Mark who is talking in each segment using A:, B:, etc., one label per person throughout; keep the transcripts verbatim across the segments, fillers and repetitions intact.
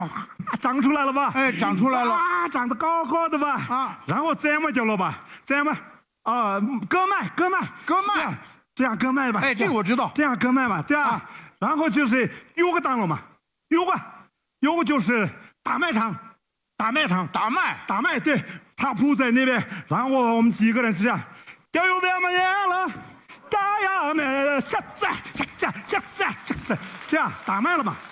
A: 啊，长出来了吧？
B: 哎，长出来了
A: 啊，长得高高的吧？
B: 啊，
A: 然后再么就了吧？再么啊，割脉，割脉，
B: 割脉，
A: 这样割脉吧？
B: 哎，这个我知道，
A: 这样割脉嘛，对啊。然后就是有个档了嘛，有个，有个就是打脉场，打脉场，
B: 打脉，
A: 打脉，对，他铺在那边，然后我们几个人是这样，掉有边么烟了。打呀me，下子下子下子下子，这样打脉了嘛？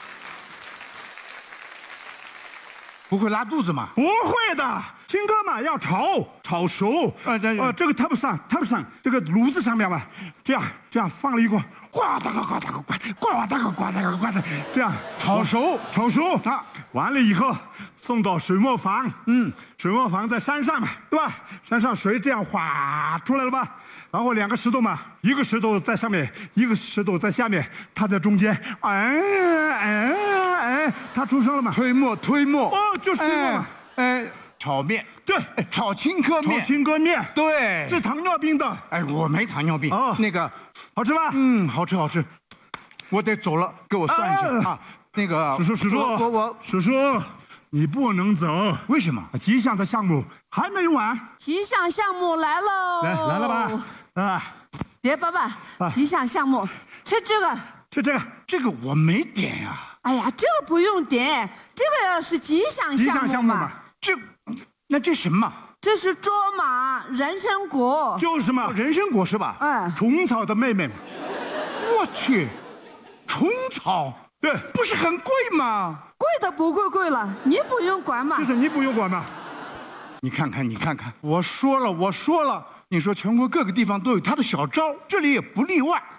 B: 不会拉肚子吗？
A: 不会的，青稞嘛要炒炒熟，
B: 啊对
A: 呃这个 top 上 top 上这个炉子上面嘛，这样这样放了一锅，呱嗒个呱嗒个呱嗒呱嗒个呱嗒个呱嗒，这样
B: 炒熟
A: 炒熟
B: 啊，
A: 完了以后送到水磨坊，嗯，水磨坊在山上嘛，对吧？山上水这样哗出来了吧？然后两个石头嘛，一个石头在上面，一个石头在下面，它在中间，哎哎哎，它出声了嘛？
B: 推磨推磨，
A: 哦，就是推磨嘛。
B: 哎，炒面，
A: 对，
B: 炒青稞面，
A: 炒青稞面，
B: 对，
A: 治糖尿病的。
B: 哎，我没糖尿病。
A: 哦，
B: 那个
A: 好吃吧？
B: 嗯，好吃好吃。我得走了，给我算一下啊。那个，
A: 叔叔叔叔，
B: 我我
A: 叔叔，你不能走。
B: 为什么？
A: 吉祥的项目还没完。
C: 吉祥项目来喽！
A: 来来了吧？啊，
C: 爹爸爸，吉祥项目，吃这个。
A: 吃这个，
B: 这个我没点呀。
C: 哎呀，这个不用点，这个要是吉祥
A: 吉祥项目嘛。
B: 这，那这什么？
C: 这是卓玛人参果。
A: 就是嘛，
B: 人参果是吧？
C: 嗯。
A: 虫草的妹妹嘛。
B: 我去，虫草，
A: 对，
B: 不是很贵吗？
C: 贵的不贵贵了，你不用管嘛。
A: 就是你不用管嘛。
B: 你看看，你看看，我说了，我说了。你说全国各个地方都有他的小招，这里也不例外。